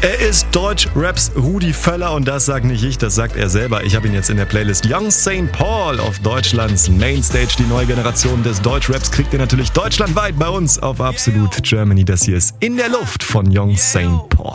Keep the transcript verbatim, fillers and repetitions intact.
Er ist Deutsch-Raps Rudi Völler und das sagt nicht ich, das sagt er selber. Ich habe ihn jetzt in der Playlist Young Saint Paul auf Deutschlands Mainstage. Die neue Generation des Deutsch-Raps kriegt ihr natürlich deutschlandweit bei uns auf Absolute Germany. Das hier ist In der Luft von Young Saint Paul.